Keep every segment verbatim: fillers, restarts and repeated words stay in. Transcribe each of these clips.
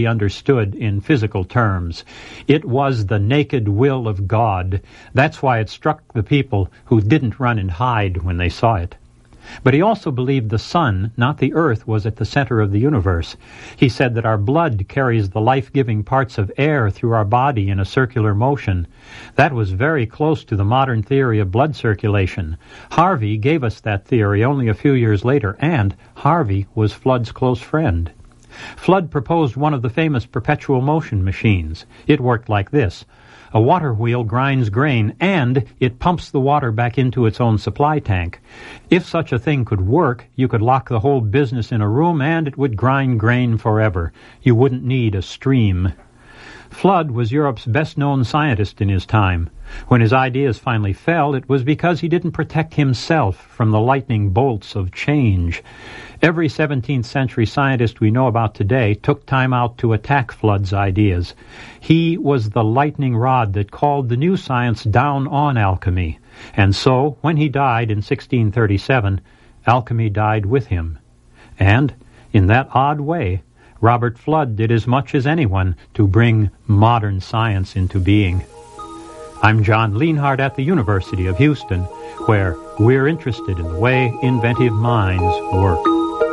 understood in physical terms. It was the naked will of God. That's why it struck the people who didn't run and hide when they saw it. But he also believed the sun, not the earth, was at the center of the universe. He said that our blood carries the life-giving parts of air through our body in a circular motion. That was very close to the modern theory of blood circulation. Harvey gave us that theory only a few years later, and Harvey was Flood's close friend. Flood proposed one of the famous perpetual motion machines. It worked like this. A water wheel grinds grain, and it pumps the water back into its own supply tank. If such a thing could work, you could lock the whole business in a room, and it would grind grain forever. You wouldn't need a stream. Flood was Europe's best-known scientist in his time. When his ideas finally fell, it was because he didn't protect himself from the lightning bolts of change. Every seventeenth century scientist we know about today took time out to attack Flood's ideas. He was the lightning rod that called the new science down on alchemy. And so, when he died in sixteen thirty-seven, alchemy died with him. And, in that odd way, Robert Flood did as much as anyone to bring modern science into being. I'm John Leonhardt at the University of Houston, where we're interested in the way inventive minds work.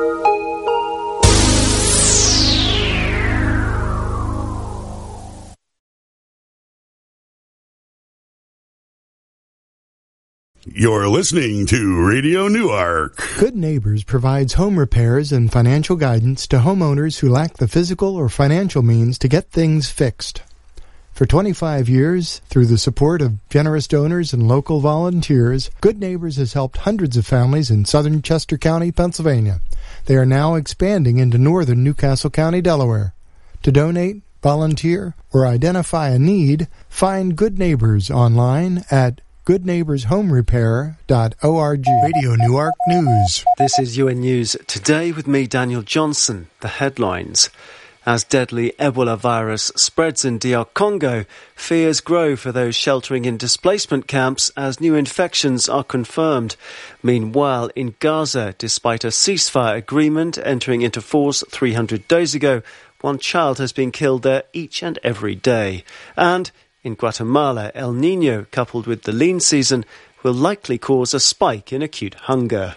You're listening to Radio Newark. Good Neighbors provides home repairs and financial guidance to homeowners who lack the physical or financial means to get things fixed. For twenty-five years, through the support of generous donors and local volunteers, Good Neighbors has helped hundreds of families in southern Chester County, Pennsylvania. They are now expanding into northern Newcastle County, Delaware. To donate, volunteer, or identify a need, find Good Neighbors online at good neighbors home repair dot org. Radio Newark News. This is U N News Today with me, Daniel Johnson. The headlines. As deadly Ebola virus spreads in D R Congo, fears grow for those sheltering in displacement camps as new infections are confirmed. Meanwhile, in Gaza, despite a ceasefire agreement entering into force three hundred days ago, one child has been killed there each and every day. And in Guatemala, El Niño, coupled with the lean season, will likely cause a spike in acute hunger.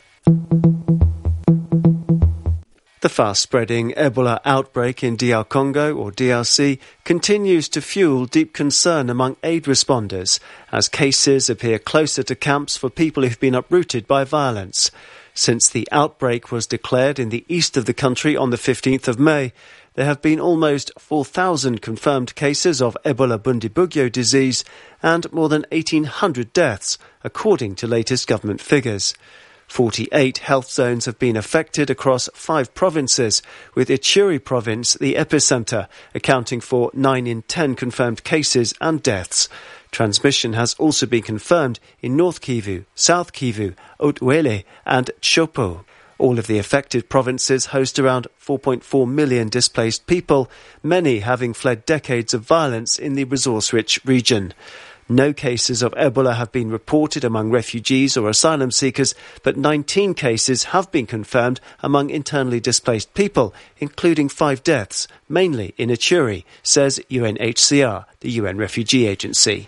The fast-spreading Ebola outbreak in D R Congo, or D R C, continues to fuel deep concern among aid responders, as cases appear closer to camps for people who've been uprooted by violence. Since the outbreak was declared in the east of the country on the fifteenth of May, there have been almost four thousand confirmed cases of Ebola Bundibugyo disease and more than eighteen hundred deaths, according to latest government figures. forty-eight health zones have been affected across five provinces, with Ituri province the epicenter, accounting for nine in ten confirmed cases and deaths. Transmission has also been confirmed in North Kivu, South Kivu, Haut-Uele and Chopo. All of the affected provinces host around four point four million displaced people, many having fled decades of violence in the resource-rich region. No cases of Ebola have been reported among refugees or asylum seekers, but nineteen cases have been confirmed among internally displaced people, including five deaths, mainly in Ituri, says U N H C R, the U N Refugee Agency.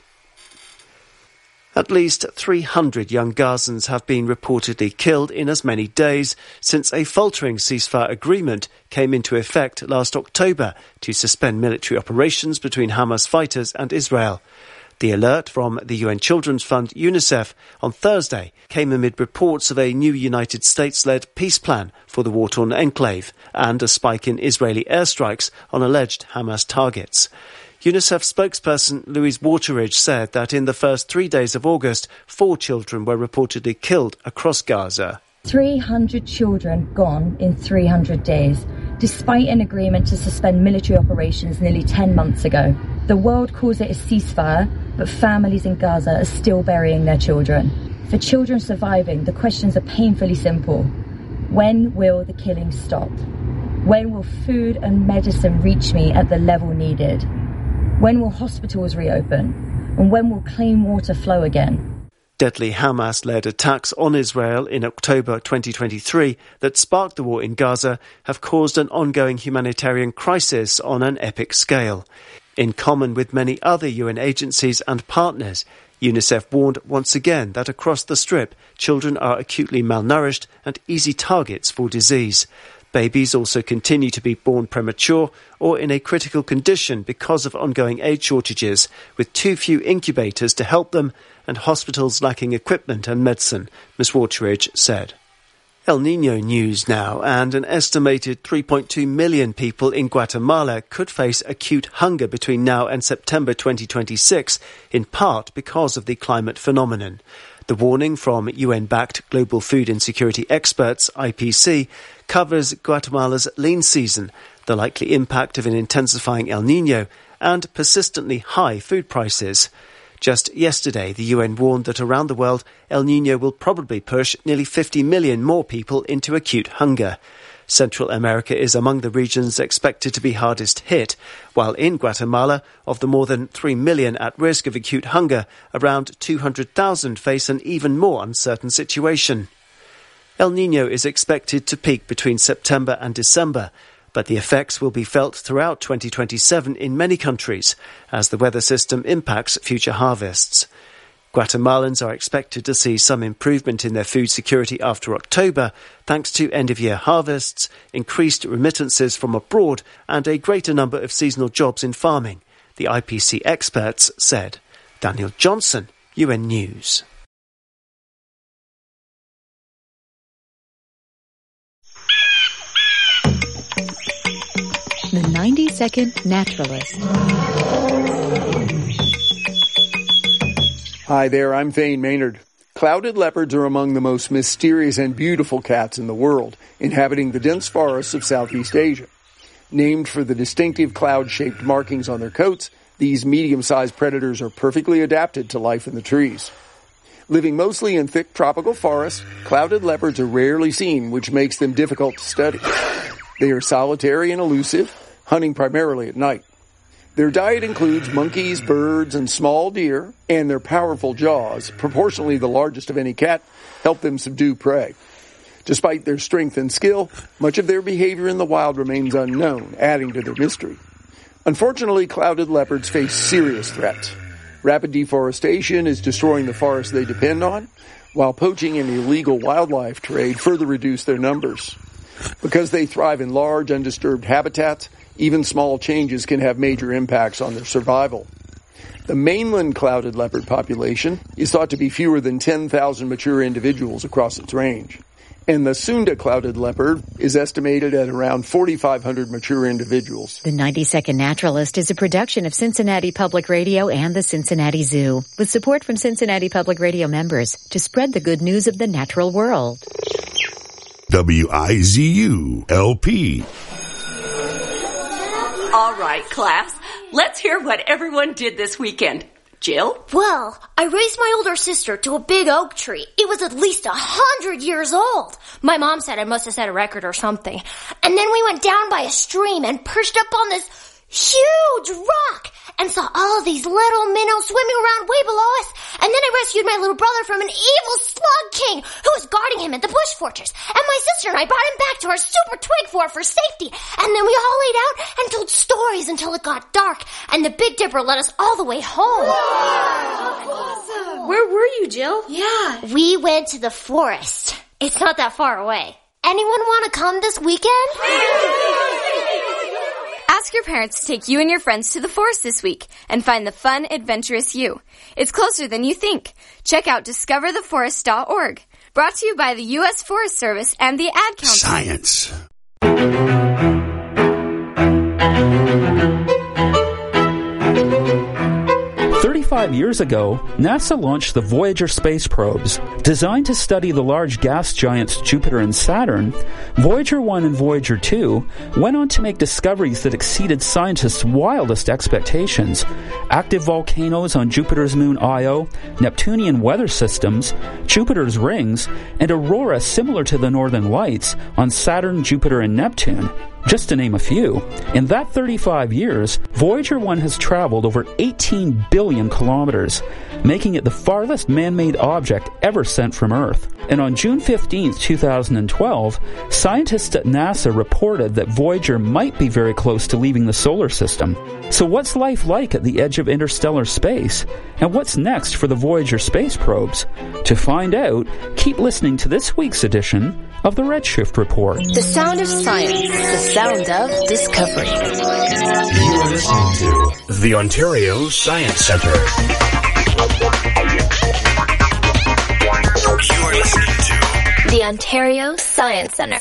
At least three hundred young Gazans have been reportedly killed in as many days since a faltering ceasefire agreement came into effect last October to suspend military operations between Hamas fighters and Israel. The alert from the U N Children's Fund, UNICEF, on Thursday came amid reports of a new United States-led peace plan for the war-torn enclave and a spike in Israeli airstrikes on alleged Hamas targets. UNICEF spokesperson Louise Wateridge said that in the first three days of August, four children were reportedly killed across Gaza. three hundred children gone in three hundred days, despite an agreement to suspend military operations nearly ten months ago. The world calls it a ceasefire, but families in Gaza are still burying their children. For children surviving, the questions are painfully simple. When will the killing stop? When will food and medicine reach me at the level needed? When will hospitals reopen? And when will clean water flow again? Deadly Hamas-led attacks on Israel in October twenty twenty-three that sparked the war in Gaza have caused an ongoing humanitarian crisis on an epic scale. In common with many other U N agencies and partners, UNICEF warned once again that across the Strip, children are acutely malnourished and easy targets for disease. Babies also continue to be born premature or in a critical condition because of ongoing aid shortages, with too few incubators to help them and hospitals lacking equipment and medicine, Miz Wateridge said. El Niño news now, and an estimated three point two million people in Guatemala could face acute hunger between now and September twenty twenty-six, in part because of the climate phenomenon. The warning from U N-backed Global Food Insecurity Experts, I P C, covers Guatemala's lean season, the likely impact of an intensifying El Niño, and persistently high food prices. Just yesterday, the U N warned that around the world, El Niño will probably push nearly fifty million more people into acute hunger. Central America is among the regions expected to be hardest hit, while in Guatemala, of the more than three million at risk of acute hunger, around two hundred thousand face an even more uncertain situation. El Niño is expected to peak between September and December, but the effects will be felt throughout twenty twenty-seven in many countries as the weather system impacts future harvests. Guatemalans are expected to see some improvement in their food security after October, thanks to end-of-year harvests, increased remittances from abroad, and a greater number of seasonal jobs in farming, the I P C experts said. Daniel Johnson, U N News. The ninety-second Naturalist. Hi there, I'm Thane Maynard. Clouded leopards are among the most mysterious and beautiful cats in the world, inhabiting the dense forests of Southeast Asia. Named for the distinctive cloud-shaped markings on their coats, these medium-sized predators are perfectly adapted to life in the trees. Living mostly in thick tropical forests, clouded leopards are rarely seen, which makes them difficult to study. They are solitary and elusive, hunting primarily at night. Their diet includes monkeys, birds, and small deer, and their powerful jaws, proportionally the largest of any cat, help them subdue prey. Despite their strength and skill, much of their behavior in the wild remains unknown, adding to their mystery. Unfortunately, clouded leopards face serious threats. Rapid deforestation is destroying the forests they depend on, while poaching and illegal wildlife trade further reduce their numbers. Because they thrive in large, undisturbed habitats, even small changes can have major impacts on their survival. The mainland clouded leopard population is thought to be fewer than ten thousand mature individuals across its range. And the Sunda clouded leopard is estimated at around forty-five hundred mature individuals. The ninety-second Naturalist is a production of Cincinnati Public Radio and the Cincinnati Zoo, with support from Cincinnati Public Radio members to spread the good news of the natural world. W I Z U L P. All right, class. Let's hear what everyone did this weekend. Jill? Well, I raised my older sister to a big oak tree. It was at least a hundred years old. My mom said I must have set a record or something. And then we went down by a stream and perched up on this huge rock and saw all of these little minnows swimming around way below us. And then I rescued my little brother from an evil slug king who was guarding him at the bush fortress. And my sister and I brought him back to our super twig fort for safety. And then we all laid out and told stories until it got dark. And the Big Dipper led us all the way home. Wow. Awesome. Where were you, Jill? Yeah. We went to the forest. It's not that far away. Anyone want to come this weekend? Ask your parents to take you and your friends to the forest this week and find the fun, adventurous you. It's closer than you think. Check out discover the forest dot org. Brought to you by the U S Forest Service and the Ad Council. Science. thirty-five years ago, NASA launched the Voyager space probes. Designed to study the large gas giants Jupiter and Saturn, Voyager one and Voyager two went on to make discoveries that exceeded scientists' wildest expectations. Active volcanoes on Jupiter's moon Io, Neptunian weather systems, Jupiter's rings, and aurora similar to the Northern Lights on Saturn, Jupiter, and Neptune. just to name a few. In that thirty-five years, Voyager one has traveled over eighteen billion kilometers, making it the farthest man-made object ever sent from Earth. And on June fifteenth, two thousand twelve, scientists at NASA reported that Voyager might be very close to leaving the solar system. So what's life like at the edge of interstellar space? And what's next for the Voyager space probes? To find out, keep listening to this week's edition of the Redshift Report. The sound of science, the sound of discovery. You're listening to the Ontario Science Centre. You're listening to the Ontario Science Centre.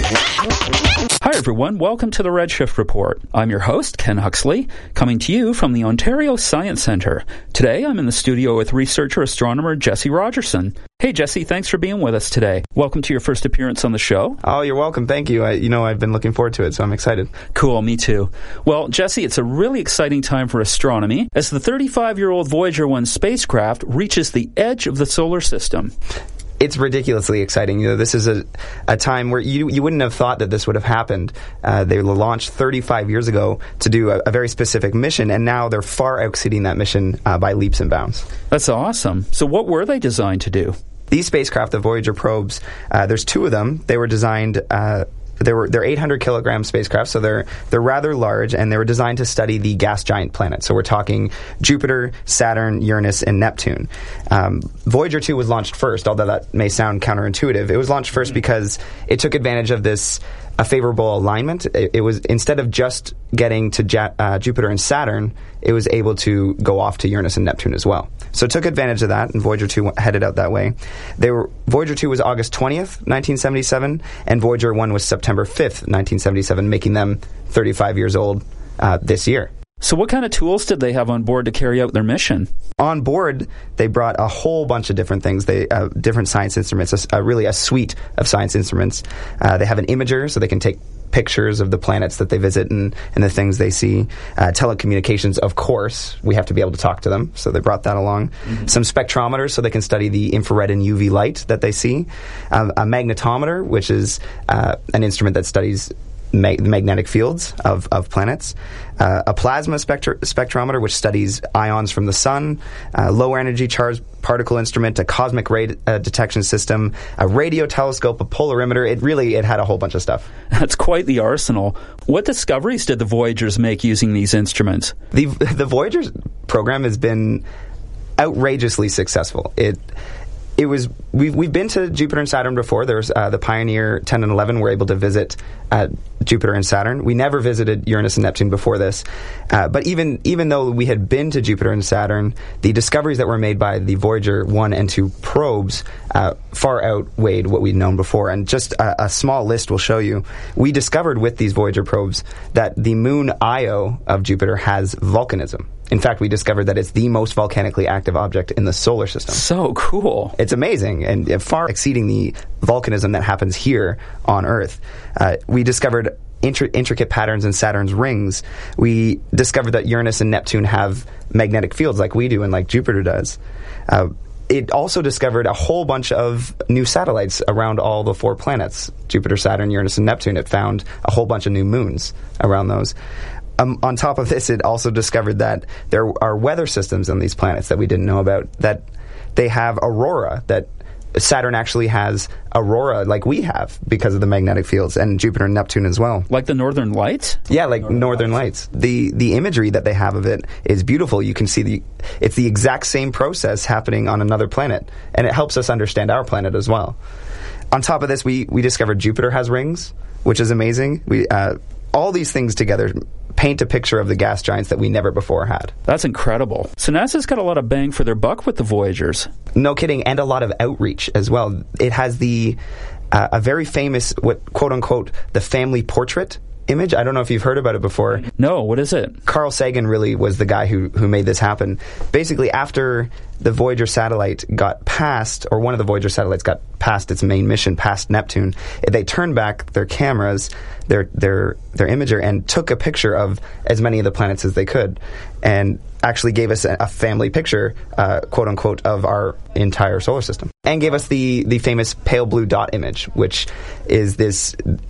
Hi everyone, welcome to the Redshift Report. I'm your host, Ken Huxley, coming to you from the Ontario Science Centre. Today I'm in the studio with researcher astronomer Jesse Rogerson. Hey Jesse, thanks for being with us today. Welcome to your first appearance on the show. Oh, you're welcome. Thank you. I, you know, I've been looking forward to it, so I'm excited. Cool, me too. Well, Jesse, it's a really exciting time for astronomy as the thirty-five-year-old Voyager one spacecraft reaches the edge of the solar system. It's ridiculously exciting. You know, this is a, a time where you you wouldn't have thought that this would have happened. Uh, they were launched thirty-five years ago to do a, a very specific mission, and now they're far exceeding that mission uh, by leaps and bounds. That's awesome. So what were they designed to do? These spacecraft, the Voyager probes, uh, there's two of them. They were designed... Uh, They were they're eight hundred kilogram spacecraft, so they're they're rather large, and they were designed to study the gas giant planets. So we're talking Jupiter, Saturn, Uranus, and Neptune. Um, Voyager two was launched first, although that may sound counterintuitive. It was launched first because it took advantage of this a favorable alignment. It, it was instead of just getting to ja- uh, Jupiter and Saturn, it was able to go off to Uranus and Neptune as well. So it took advantage of that, and Voyager two headed out that way. They were Voyager two was August twentieth, nineteen seventy-seven, and Voyager one was September fifth, nineteen seventy-seven, making them thirty-five years old uh, this year. So what kind of tools did they have on board to carry out their mission? On board, they brought a whole bunch of different things, They uh, different science instruments, a, a, really a suite of science instruments. Uh, they have an imager, so they can take pictures of the planets that they visit and, and the things they see. Uh, telecommunications, of course, we have to be able to talk to them, so they brought that along. Mm-hmm. Some spectrometers, so they can study the infrared and U V light that they see. Um, a magnetometer, which is uh, an instrument that studies Ma- the magnetic fields of, of planets, uh, a plasma spectr- spectrometer, which studies ions from the sun, uh, lower energy charged particle instrument, a cosmic ray uh, detection system, a radio telescope, a polarimeter. It really, it had a whole bunch of stuff. That's quite the arsenal. What discoveries did the Voyagers make using these instruments? The, the Voyagers program has been outrageously successful. It It was we've we've been to Jupiter and Saturn before. There's uh, the Pioneer ten and eleven were able to visit uh, Jupiter and Saturn. We never visited Uranus and Neptune before this, uh, but even even though we had been to Jupiter and Saturn, the discoveries that were made by the Voyager one and two probes uh, far outweighed what we'd known before. And just a, a small list will show you. We discovered with these Voyager probes that the moon Io of Jupiter has volcanism. In fact, we discovered that it's the most volcanically active object in the solar system. So cool. It's amazing, and far exceeding the volcanism that happens here on Earth. Uh, we discovered intri- intricate patterns in Saturn's rings. We discovered that Uranus and Neptune have magnetic fields like we do and like Jupiter does. Uh, it also discovered a whole bunch of new satellites around all the four planets, Jupiter, Saturn, Uranus, and Neptune. It found a whole bunch of new moons around those. Um, on top of this, it also discovered that there are weather systems on these planets that we didn't know about, that they have aurora, that Saturn actually has aurora like we have because of the magnetic fields, and Jupiter and Neptune as well. Like the Northern Lights? Yeah, like Northern, Northern Lights. Lights. The the imagery that they have of it is beautiful. You can see the it's the exact same process happening on another planet, and it helps us understand our planet as well. On top of this, we, we discovered Jupiter has rings, which is amazing. We uh, all these things together paint a picture of the gas giants that we never before had. That's incredible. So NASA's got a lot of bang for their buck with the Voyagers. No kidding, and a lot of outreach as well. It has the uh, a very famous, what quote unquote, the family portrait image. I don't know if you've heard about it before. No, what is it? Carl Sagan really was the guy who who made this happen. Basically, after the Voyager satellite got past, or one of the Voyager satellites got past its main mission, past Neptune, they turned back their cameras, their their their imager, and took a picture of as many of the planets as they could, and actually gave us a, a family picture, uh, quote unquote, of our entire solar system, and gave us the the famous pale blue dot image, which is this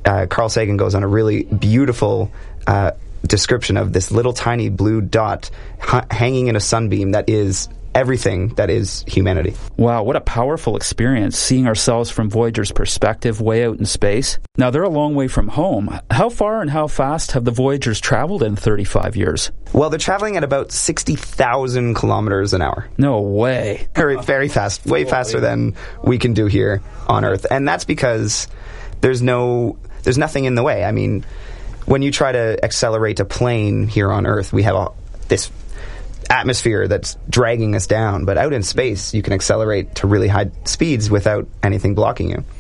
uh, Carl Sagan goes on a really beautiful uh, description of this little tiny blue dot ha- hanging in a sunbeam that is everything that is humanity. Wow, what a powerful experience, seeing ourselves from Voyager's perspective way out in space. Now, they're a long way from home. How far and how fast have the Voyagers traveled in thirty-five years? Well, they're traveling at about sixty thousand kilometers an hour. No way. Very, very fast, way faster than we can do here on Earth. And that's because there's no, there's nothing in the way. I mean, when you try to accelerate a plane here on Earth, we have a, this atmosphere that's dragging us down, but out in space you can accelerate to really high speeds without anything blocking you.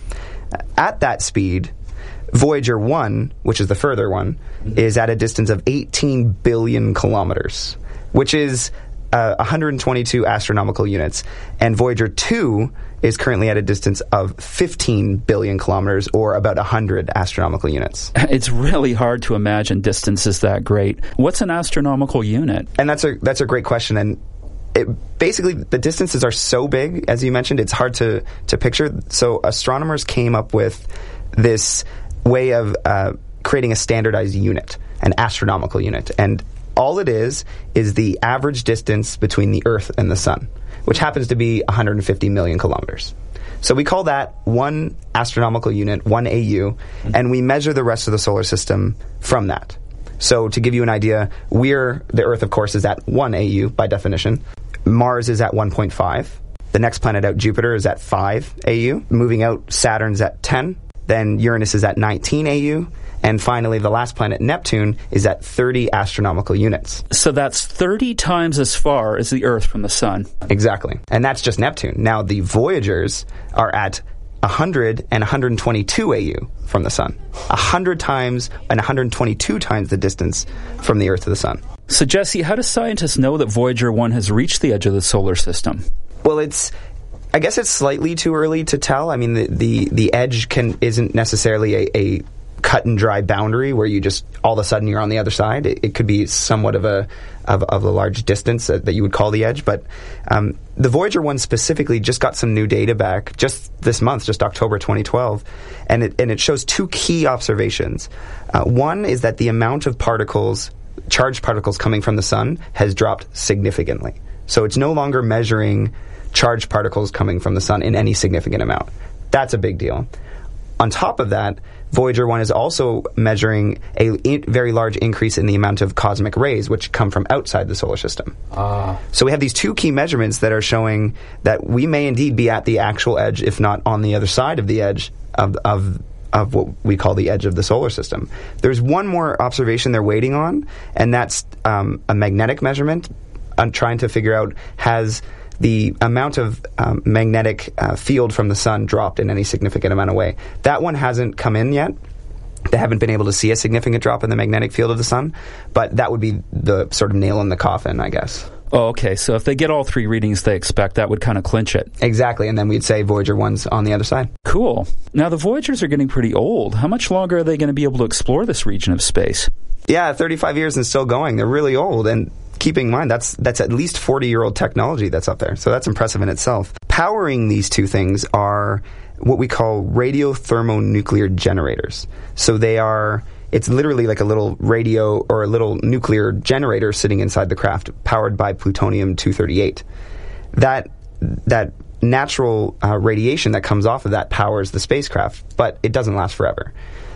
At that speed, Voyager one, which is the further one, mm-hmm. is at a distance of eighteen billion kilometers, which is uh, one hundred twenty-two astronomical units, and Voyager two is currently at a distance of fifteen billion kilometers, or about one hundred astronomical units. It's really hard to imagine distances that great. What's an astronomical unit? And that's a that's a great question. And it, basically, the distances are so big, as you mentioned, it's hard to, to picture. So astronomers came up with this way of uh, creating a standardized unit, an astronomical unit. And all it is is the average distance between the Earth and the Sun, which happens to be one hundred fifty million kilometers. So we call that one astronomical unit, one A U, mm-hmm. and we measure the rest of the solar system from that. So to give you an idea, we're, the Earth, of course, is at one A U by definition. Mars is at one point five. The next planet out, Jupiter, is at five A U. Moving out, Saturn's at ten. Then Uranus is at nineteen A U. And finally, the last planet, Neptune, is at thirty astronomical units. So that's thirty times as far as the Earth from the Sun. Exactly. And that's just Neptune. Now, the Voyagers are at one hundred and one hundred twenty-two A U from the Sun. one hundred times and one hundred twenty-two times the distance from the Earth to the Sun. So, Jesse, how do scientists know that Voyager one has reached the edge of the solar system? Well, it's... I guess it's slightly too early to tell. I mean, the the, the edge can isn't necessarily a, a cut and dry boundary where you just all of a sudden you're on the other side. It, it could be somewhat of a of, of a large distance that, that you would call the edge. But um, the Voyager one specifically just got some new data back just this month, just October twenty twelve, and it and it shows two key observations. Uh, one is that the amount of particles, charged particles coming from the Sun, has dropped significantly. So it's no longer measuring charged particles coming from the Sun in any significant amount. That's a big deal. On top of that, Voyager one is also measuring a in- very large increase in the amount of cosmic rays which come from outside the solar system. Ah. So we have these two key measurements that are showing that we may indeed be at the actual edge, if not on the other side of the edge of of of what we call the edge of the solar system. There's one more observation they're waiting on, and that's um, a magnetic measurement. I'm trying to figure out, has the amount of um, magnetic uh, field from the Sun dropped in any significant amount of way. That one hasn't come in yet. They haven't been able to see a significant drop in the magnetic field of the Sun, but that would be the sort of nail in the coffin, I guess. Oh, okay. So if they get all three readings they expect, that would kind of clinch it. Exactly, and then we'd say Voyager one's on the other side. Cool. Now, the Voyagers are getting pretty old. How much longer are they going to be able to explore this region of space? Yeah, thirty-five years and still going. They're really old, and keeping in mind, that's that's at least forty-year-old technology that's up there. So that's impressive in itself. Powering these two things are what we call radiothermonuclear generators. So they are, it's literally like a little radio or a little nuclear generator sitting inside the craft, powered by plutonium two thirty-eight. That that natural uh, radiation that comes off of that powers the spacecraft, but it doesn't last forever.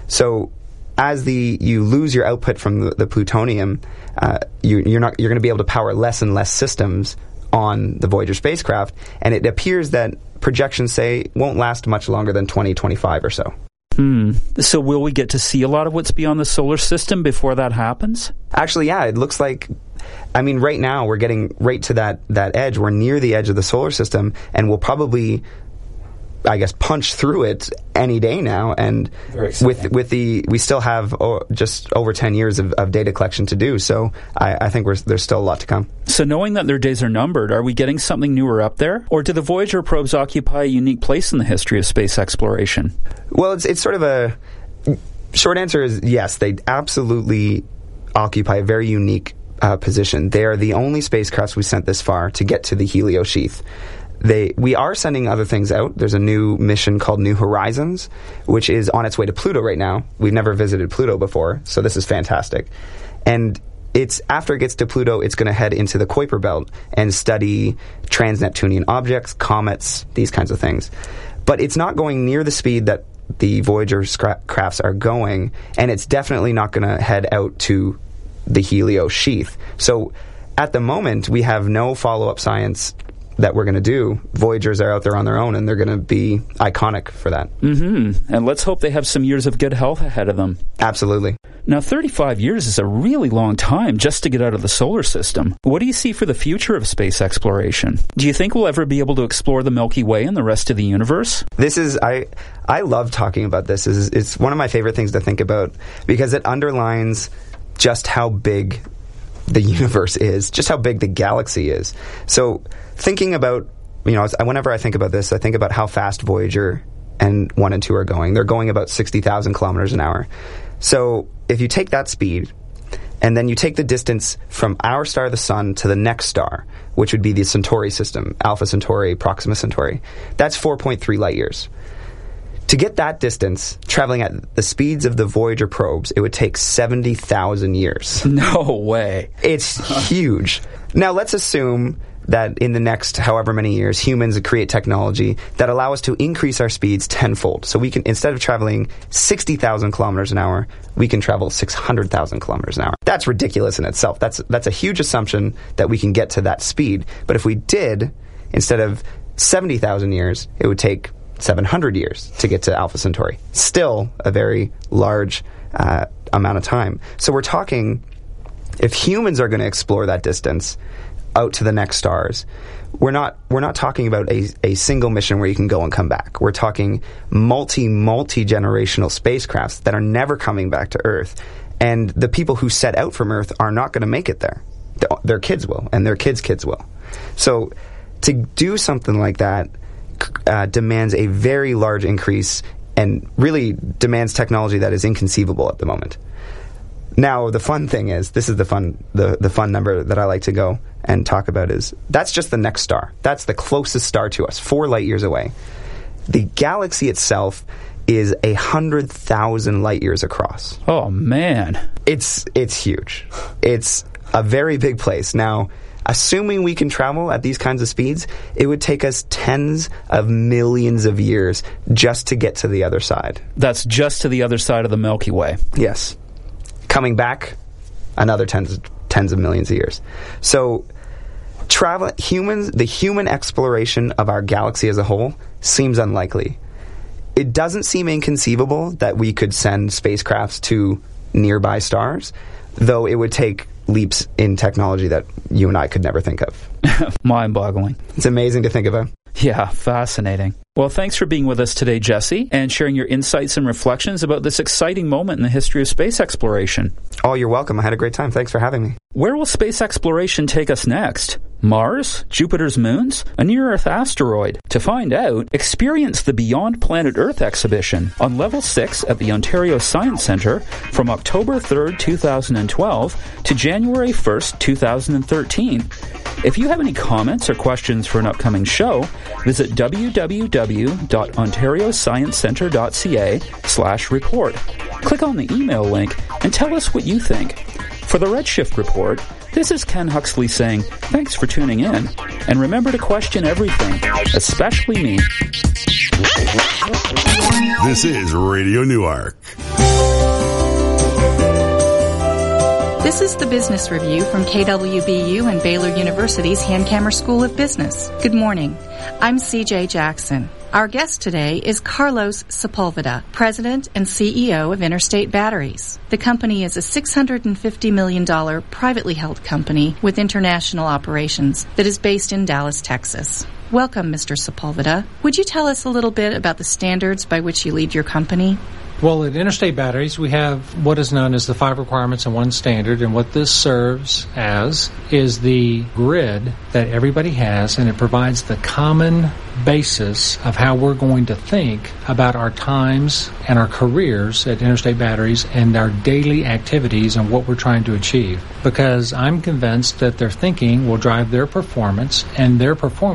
So as the you lose your output from the, the plutonium, uh, you, you're not you're going to be able to power less and less systems on the Voyager spacecraft, and it appears that projections say won't last much longer than twenty twenty-five or so. Hmm. So will we get to see a lot of what's beyond the solar system before that happens? Actually, yeah. It looks like, I mean, right now we're getting right to that that edge. We're near the edge of the solar system, and we'll probably, I guess, punch through it any day now. And with with the we still have oh, just over ten years of, of data collection to do. So I, I think we're, there's still a lot to come. So knowing that their days are numbered, are we getting something newer up there, or do the Voyager probes occupy a unique place in the history of space exploration? Well, it's it's sort of a short answer is yes. They absolutely occupy a very unique uh, position. They are the only spacecrafts we sent this far to get to the heliosheath. They, we are sending other things out. There's a new mission called New Horizons, which is on its way to Pluto right now. We've never visited Pluto before, so this is fantastic. And it's after it gets to Pluto, it's going to head into the Kuiper Belt and study trans-Neptunian objects, comets, these kinds of things. But it's not going near the speed that the Voyager scra- crafts are going, and it's definitely not going to head out to the Helio sheath. So at the moment, we have no follow-up science that we're going to do. Voyagers are out there on their own, and they're going to be iconic for that. Mm-hmm. And let's hope they have some years of good health ahead of them. Absolutely. Now, thirty-five years is a really long time just to get out of the solar system. What do you see for the future of space exploration? Do you think we'll ever be able to explore the Milky Way and the rest of the universe? This is, I I love talking about this. It's, it's one of my favorite things to think about because it underlines just how big the universe is, just how big the galaxy is. So thinking about, you know, whenever I think about this, I think about how fast Voyager and one and two are going. They're going about sixty thousand kilometers an hour. So if you take that speed, and then you take the distance from our star, the Sun, to the next star, which would be the Centauri system, Alpha Centauri, Proxima Centauri, that's four point three light years. To get that distance, traveling at the speeds of the Voyager probes, it would take seventy thousand years. No way. It's huge. Now, let's assume that in the next however many years, humans create technology that allow us to increase our speeds tenfold. So we can, instead of traveling sixty thousand kilometers an hour, we can travel six hundred thousand kilometers an hour. That's ridiculous in itself. That's, that's a huge assumption that we can get to that speed. But if we did, instead of seventy thousand years, it would take seven hundred years to get to Alpha Centauri. Still a very large uh, amount of time. So we're talking, if humans are going to explore that distance out to the next stars, we're not we're not talking about a, a single mission where you can go and come back. We're talking multi, multi-generational spacecrafts that are never coming back to Earth. And the people who set out from Earth are not going to make it there. The, their kids will, and their kids' kids will. So to do something like that Uh, demands a very large increase and really demands technology that is inconceivable at the moment. Now, the fun thing is, this is the fun the, the fun number that I like to go and talk about is, that's just the next star. That's the closest star to us, four light years away. The galaxy itself is a hundred thousand light years across. Oh, man. It's, it's huge. It's a very big place. Now, assuming we can travel at these kinds of speeds, it would take us tens of millions of years just to get to the other side. That's just to the other side of the Milky Way. Yes. Coming back, another tens, tens of millions of years. So, travel, humans, the human exploration of our galaxy as a whole seems unlikely. It doesn't seem inconceivable that we could send spacecrafts to nearby stars, though it would take leaps in technology that you and I could never think of. Mind-boggling. It's amazing to think about. Yeah, fascinating. Well, thanks for being with us today, Jesse, and sharing your insights and reflections about this exciting moment in the history of space exploration. Oh, you're welcome. I had a great time. Thanks for having me. Where will space exploration take us next? Mars? Jupiter's moons? A near-Earth asteroid? To find out, experience the Beyond Planet Earth exhibition on Level six at the Ontario Science Centre from October third, two thousand twelve to January first, two thousand thirteen. If you have any comments or questions for an upcoming show, visit w w w dot ontario science centre dot c a slash report. Click on the email link and tell us what you think. For the Redshift Report, this is Ken Huxley saying thanks for tuning in, and remember to question everything, especially me. This is Radio Newark. This is the Business Review from K W B U and Baylor University's Hankamer School of Business. Good morning. I'm C J Jackson. Our guest today is Carlos Sepulveda, President and C E O of Interstate Batteries. The company is a six hundred fifty million dollars privately held company with international operations that is based in Dallas, Texas. Welcome, Mister Sepulveda. Would you tell us a little bit about the standards by which you lead your company? Well, at Interstate Batteries, we have what is known as the Five Requirements and One Standard, and what this serves as is the grid that everybody has, and it provides the common basis of how we're going to think about our times and our careers at Interstate Batteries and our daily activities and what we're trying to achieve. Because I'm convinced that their thinking will drive their performance, and their performance will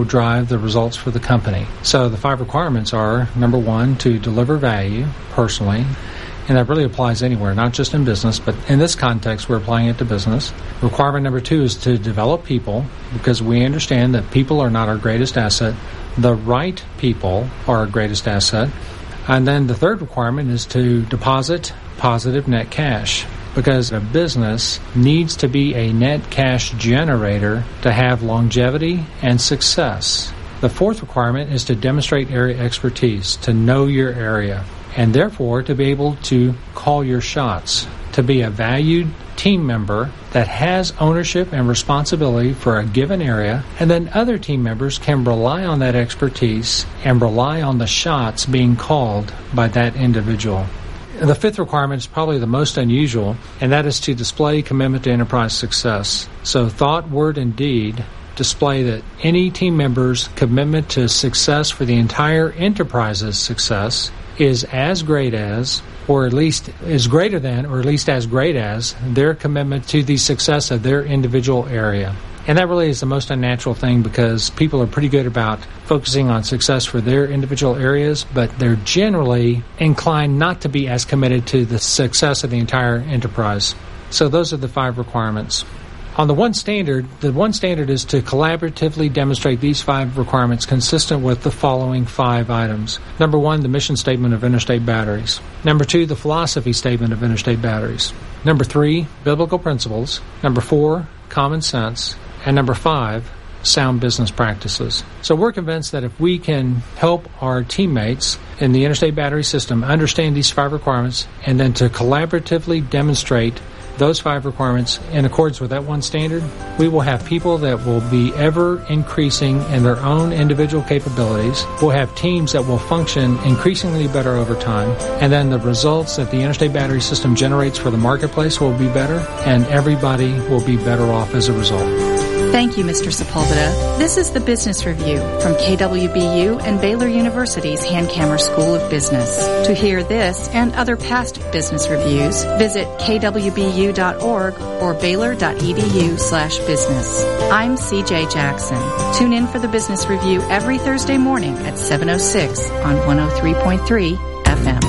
drive the results for the company. So the five requirements are, number one, to deliver value personally. And that really applies anywhere, not just in business, but in this context, we're applying it to business. Requirement number two is to develop people, because we understand that people are not our greatest asset. The right people are our greatest asset. And then the third requirement is to deposit positive net cash, because a business needs to be a net cash generator to have longevity and success. The fourth requirement is to demonstrate area expertise, to know your area, and therefore to be able to call your shots, to be a valued team member that has ownership and responsibility for a given area, and then other team members can rely on that expertise and rely on the shots being called by that individual. The fifth requirement is probably the most unusual, and that is to display commitment to enterprise success. So thought, word, and deed display that any team member's commitment to success for the entire enterprise's success is as great as, or at least is greater than, or at least as great as, their commitment to the success of their individual area. And that really is the most unnatural thing, because people are pretty good about focusing on success for their individual areas, but they're generally inclined not to be as committed to the success of the entire enterprise. So those are the five requirements. On the one standard, the one standard is to collaboratively demonstrate these five requirements consistent with the following five items. Number one, the mission statement of Interstate Batteries. Number two, the philosophy statement of Interstate Batteries. Number three, biblical principles. Number four, common sense. And number five, sound business practices. So we're convinced that if we can help our teammates in the Interstate Battery System understand these five requirements, and then to collaboratively demonstrate those five requirements in accordance with that one standard, we will have people that will be ever increasing in their own individual capabilities. We'll have teams that will function increasingly better over time. And then the results that the Interstate Battery System generates for the marketplace will be better, and everybody will be better off as a result. Thank you, Mister Sepulveda. This is the Business Review from K W B U and Baylor University's Hankamer School of Business. To hear this and other past business reviews, visit k w b u dot org or baylor dot e d u slash business. I'm C J Jackson. Tune in for the Business Review every Thursday morning at seven oh six on one oh three point three F M.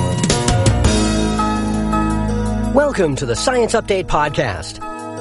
Welcome to the Science Update Podcast.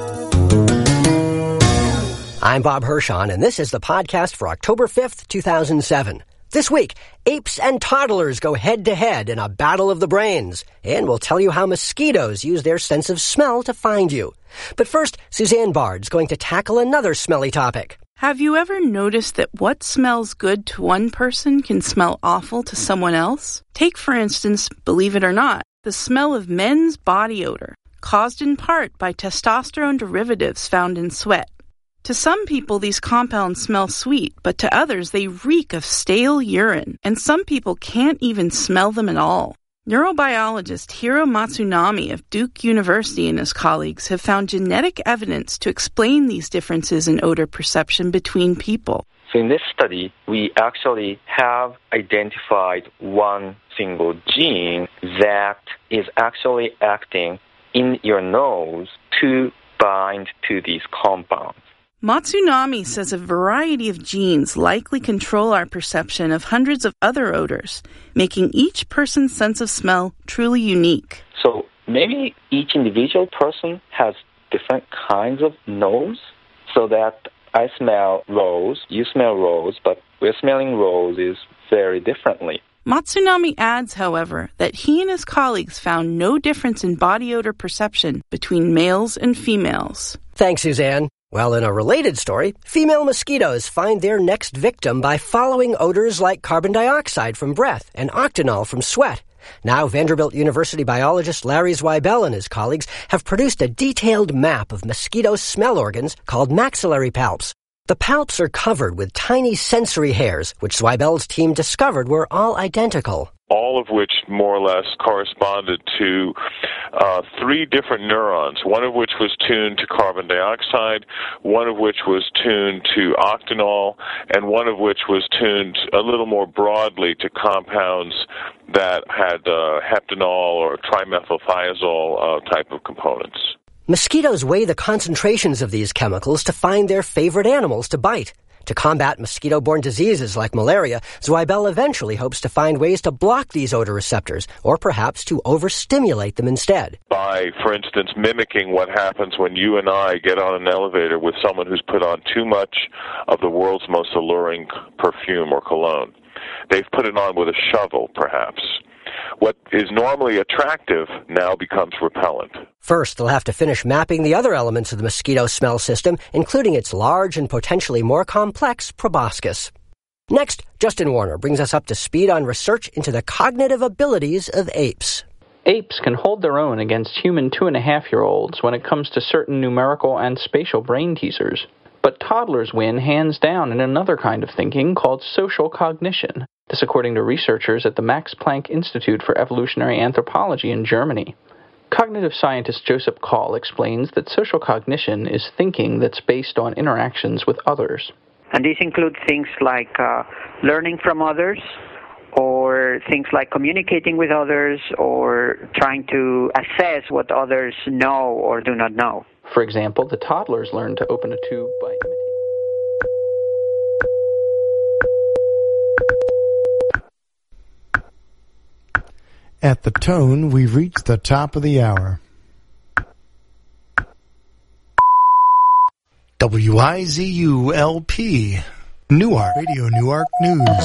I'm Bob Hirschon, and this is the podcast for October fifth, two thousand seven. This week, apes and toddlers go head-to-head in a battle of the brains, and we'll tell you how mosquitoes use their sense of smell to find you. But first, Suzanne Bard's going to tackle another smelly topic. Have you ever noticed that what smells good to one person can smell awful to someone else? Take, for instance, believe it or not, the smell of men's body odor, caused in part by testosterone derivatives found in sweat. To some people, these compounds smell sweet, but to others, they reek of stale urine, and some people can't even smell them at all. Neurobiologist Hiro Matsunami of Duke University and his colleagues have found genetic evidence to explain these differences in odor perception between people. So in this study, we actually have identified one single gene that is actually acting in your nose to bind to these compounds. Matsunami says a variety of genes likely control our perception of hundreds of other odors, making each person's sense of smell truly unique. So maybe each individual person has different kinds of nose, so that I smell rose, you smell rose, but we're smelling roses very differently. Matsunami adds, however, that he and his colleagues found no difference in body odor perception between males and females. Thanks, Suzanne. Well, in a related story, female mosquitoes find their next victim by following odors like carbon dioxide from breath and octanol from sweat. Now, Vanderbilt University biologist Larry Zweibel and his colleagues have produced a detailed map of mosquito smell organs called maxillary palps. The palps are covered with tiny sensory hairs, which Zweibel's team discovered were all identical. All of which more or less corresponded to uh, three different neurons, one of which was tuned to carbon dioxide, one of which was tuned to octanol, and one of which was tuned a little more broadly to compounds that had uh, heptanol or trimethylthiazole uh, type of components. Mosquitoes weigh the concentrations of these chemicals to find their favorite animals to bite. To combat mosquito-borne diseases like malaria, Zweibel eventually hopes to find ways to block these odor receptors, or perhaps to overstimulate them instead. By, for instance, mimicking what happens when you and I get on an elevator with someone who's put on too much of the world's most alluring perfume or cologne. They've put it on with a shovel, perhaps. What is normally attractive now becomes repellent. First, they'll have to finish mapping the other elements of the mosquito smell system, including its large and potentially more complex proboscis. Next, Justin Warner brings us up to speed on research into the cognitive abilities of apes. Apes can hold their own against human two-and-a-half-year-olds when it comes to certain numerical and spatial brain teasers. But toddlers win hands down in another kind of thinking called social cognition. This according to researchers at the Max Planck Institute for Evolutionary Anthropology in Germany. Cognitive scientist Joseph Call explains that social cognition is thinking that's based on interactions with others. And these include things like uh, learning from others, or things like communicating with others, or trying to assess what others know or do not know. For example, the toddlers learn to open a tube by imitating. At the tone, we've reached the top of the hour. W I Z U L P, Newark, Radio Newark News.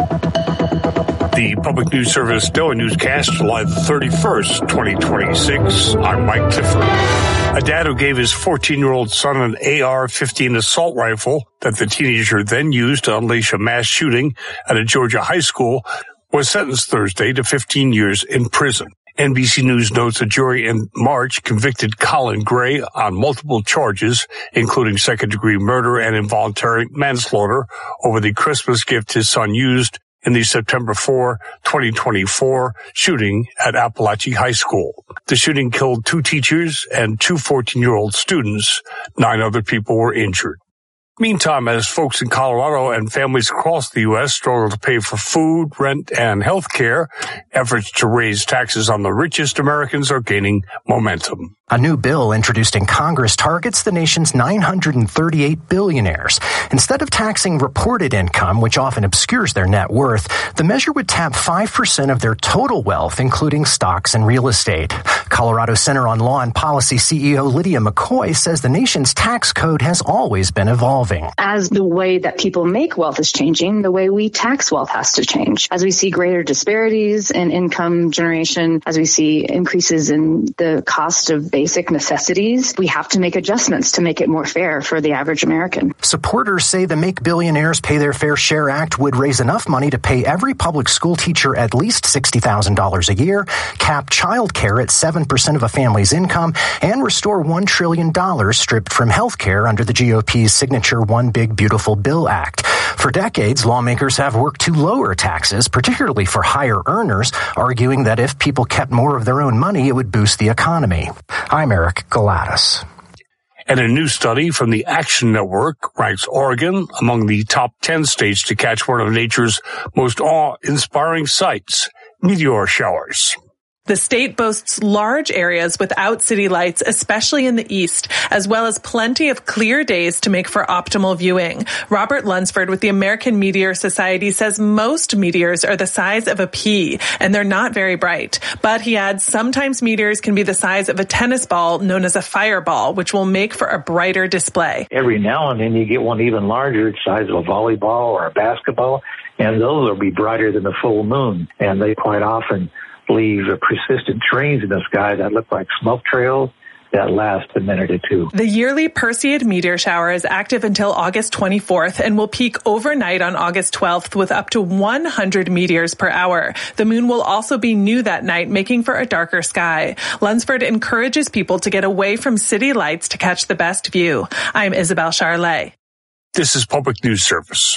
The Public News Service Daily Newscast, July the thirty-first, twenty twenty-six. I'm Mike Clifford. A dad who gave his fourteen-year-old son an A R fifteen assault rifle that the teenager then used to unleash a mass shooting at a Georgia high school was sentenced Thursday to fifteen years in prison. N B C News notes a jury in March convicted Colin Gray on multiple charges, including second-degree murder and involuntary manslaughter, over the Christmas gift his son used in the September fourth, twenty twenty-four shooting at Appalachia High School. The shooting killed two teachers and two fourteen-year-old students. Nine other people were injured. Meantime, as folks in Colorado and families across the U S struggle to pay for food, rent, and health care, efforts to raise taxes on the richest Americans are gaining momentum. A new bill introduced in Congress targets the nation's nine hundred thirty-eight billionaires. Instead of taxing reported income, which often obscures their net worth, the measure would tap five percent of their total wealth, including stocks and real estate. Colorado Center on Law and Policy C E O Lydia McCoy says the nation's tax code has always been evolving. As the way that people make wealth is changing, the way we tax wealth has to change. As we see greater disparities in income generation, as we see increases in the cost of basic necessities, we have to make adjustments to make it more fair for the average American. Supporters say the Make Billionaires Pay Their Fair Share Act would raise enough money to pay every public school teacher at least sixty thousand dollars a year, cap child care at seven percent of a family's income, and restore one trillion dollars stripped from health care under the G O P's signature One Big Beautiful Bill Act. For decades, lawmakers have worked to lower taxes, particularly for higher earners, arguing that if people kept more of their own money, it would boost the economy. I'm Eric Galatis. And a new study from the Action Network ranks Oregon among the top ten states to catch one of nature's most awe-inspiring sights, meteor showers. The state boasts large areas without city lights, especially in the east, as well as plenty of clear days to make for optimal viewing. Robert Lunsford with the American Meteor Society says most meteors are the size of a pea, and they're not very bright. But he adds sometimes meteors can be the size of a tennis ball known as a fireball, which will make for a brighter display. Every now and then you get one even larger, the size of a volleyball or a basketball, and those will be brighter than the full moon, and they quite often leave persistent trains in the sky that look like smoke trails that last a minute or two. The yearly Perseid meteor shower is active until August twenty-fourth and will peak overnight on August twelfth with up to one hundred meteors per hour. The moon will also be new that night, making for a darker sky. Lunsford encourages people to get away from city lights to catch the best view. I'm Isabel Charlet. This is Public News Service.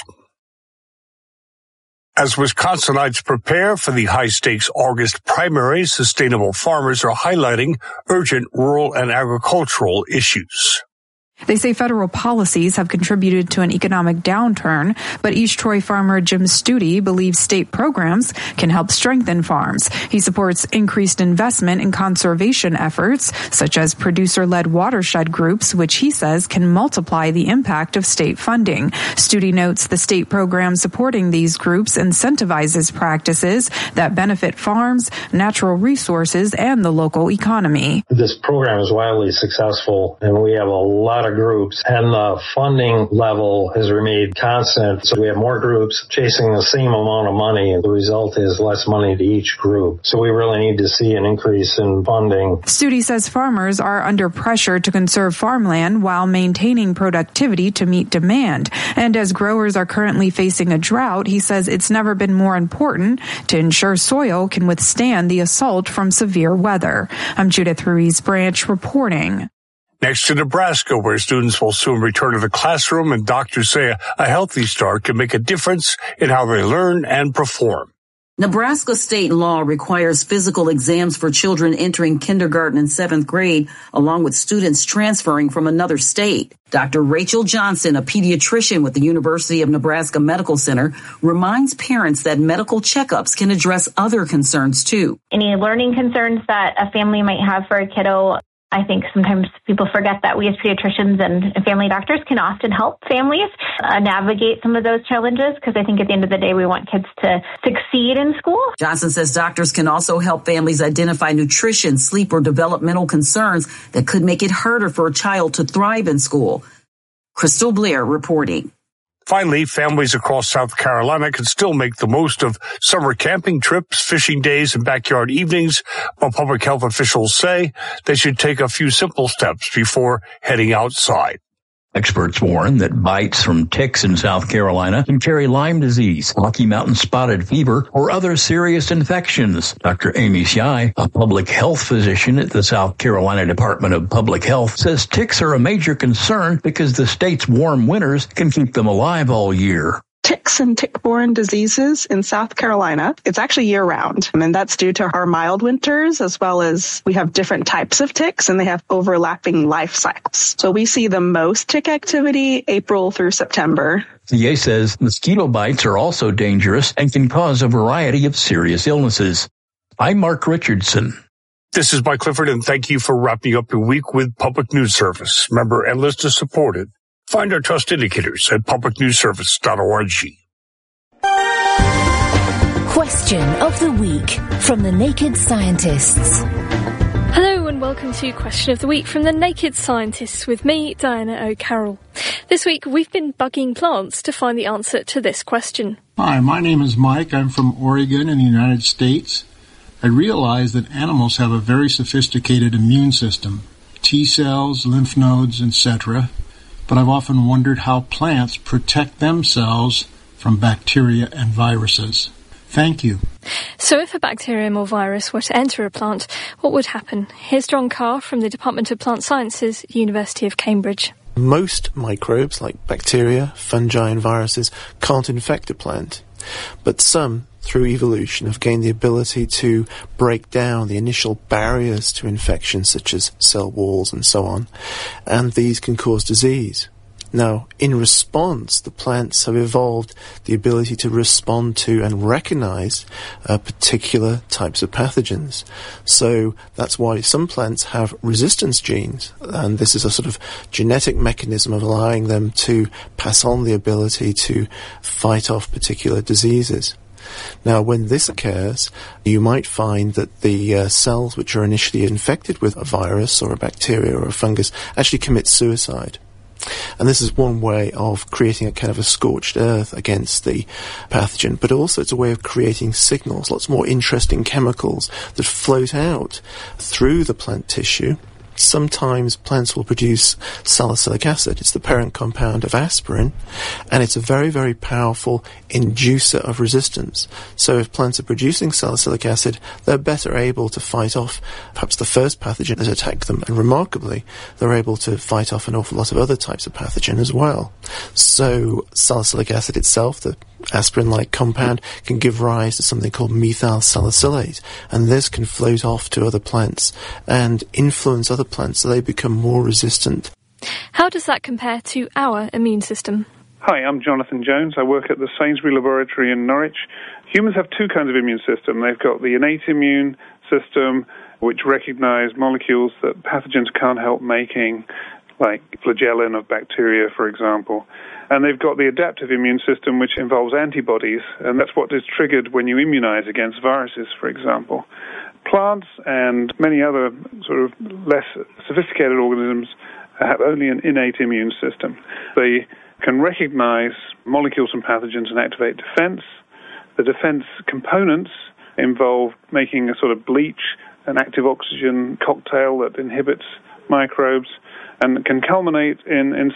As Wisconsinites prepare for the high-stakes August primaries, sustainable farmers are highlighting urgent rural and agricultural issues. They say federal policies have contributed to an economic downturn, but East Troy farmer Jim Studi believes state programs can help strengthen farms. He supports increased investment in conservation efforts, such as producer-led watershed groups, which he says can multiply the impact of state funding. Studi notes the state program supporting these groups incentivizes practices that benefit farms, natural resources, and the local economy. This program is wildly successful, and we have a lot of groups, and the funding level has remained constant. So we have more groups chasing the same amount of money, and the result is less money to each group. So we really need to see an increase in funding. Studi says farmers are under pressure to conserve farmland while maintaining productivity to meet demand. And as growers are currently facing a drought, he says it's never been more important to ensure soil can withstand the assault from severe weather. I'm Judith Ruiz Branch reporting. Next to Nebraska, where students will soon return to the classroom, and doctors say a, a healthy start can make a difference in how they learn and perform. Nebraska state law requires physical exams for children entering kindergarten and seventh grade, along with students transferring from another state. Doctor Rachel Johnson, a pediatrician with the University of Nebraska Medical Center, reminds parents that medical checkups can address other concerns, too. Any learning concerns that a family might have for a kiddo, I think sometimes people forget that we as pediatricians and family doctors can often help families uh, navigate some of those challenges, because I think at the end of the day, we want kids to succeed in school. Johnson says doctors can also help families identify nutrition, sleep, or developmental concerns that could make it harder for a child to thrive in school. Crystal Blair reporting. Finally, families across South Carolina can still make the most of summer camping trips, fishing days, and backyard evenings, but public health officials say they should take a few simple steps before heading outside. Experts warn that bites from ticks in South Carolina can carry Lyme disease, Rocky Mountain spotted fever, or other serious infections. Doctor Amy Shai, a public health physician at the South Carolina Department of Public Health, says ticks are a major concern because the state's warm winters can keep them alive all year. Ticks and tick-borne diseases in South Carolina, it's actually year-round, and that's due to our mild winters, as well as we have different types of ticks, and they have overlapping life cycles. So we see the most tick activity April through September. C A says mosquito bites are also dangerous and can cause a variety of serious illnesses. I'm Mark Richardson. This is Mike Clifford, and thank you for wrapping up your week with Public News Service. Member and listener supported. Find our trust indicators at public news service dot org. Question of the week from the Naked Scientists. Hello and welcome to Question of the Week from the Naked Scientists with me, Diana O'Carroll. This week we've been bugging plants to find the answer to this question. Hi, my name is Mike. I'm from Oregon in the United States. I realize that animals have a very sophisticated immune system, T cells, lymph nodes, et cetera, but I've often wondered how plants protect themselves from bacteria and viruses. Thank you. So if a bacterium or virus were to enter a plant, what would happen? Here's John Carr from the Department of Plant Sciences, University of Cambridge. Most microbes, like bacteria, fungi and viruses, can't infect a plant, but some, through evolution, have gained the ability to break down the initial barriers to infection, such as cell walls and so on, and these can cause disease. Now, in response, the plants have evolved the ability to respond to and recognize uh, particular types of pathogens. So that's why some plants have resistance genes, and this is a sort of genetic mechanism of allowing them to pass on the ability to fight off particular diseases. Now, when this occurs, you might find that the uh, cells which are initially infected with a virus or a bacteria or a fungus actually commit suicide. And this is one way of creating a kind of a scorched earth against the pathogen, but also it's a way of creating signals, lots more interesting chemicals that float out through the plant tissue. Sometimes plants will produce salicylic acid. It's the parent compound of aspirin, and it's a very, very powerful inducer of resistance. So if plants are producing salicylic acid, they're better able to fight off perhaps the first pathogen that attacked them, and remarkably, they're able to fight off an awful lot of other types of pathogen as well. So salicylic acid itself, the aspirin-like compound, can give rise to something called methyl salicylate, and this can float off to other plants and influence other plants so they become more resistant. How does that compare to our immune system? Hi, I'm Jonathan Jones. I work at the Sainsbury Laboratory in Norwich. Humans have two kinds of immune system. They've got the innate immune system, which recognize molecules that pathogens can't help making, like flagellin of bacteria, for example. And they've got the adaptive immune system, which involves antibodies, and that's what is triggered when you immunize against viruses, for example. Plants and many other sort of less sophisticated organisms have only an innate immune system. They can recognize molecules and pathogens and activate defense. The defense components involve making a sort of bleach, an active oxygen cocktail that inhibits microbes, and can culminate in, in